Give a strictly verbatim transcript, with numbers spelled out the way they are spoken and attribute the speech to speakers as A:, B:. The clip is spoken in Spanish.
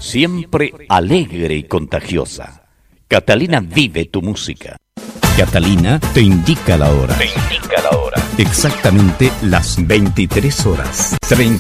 A: siempre alegre y contagiosa. Catalina vive tu música.
B: Catalina te indica la hora.
A: Te indica la hora.
B: Exactamente las veintitrés horas.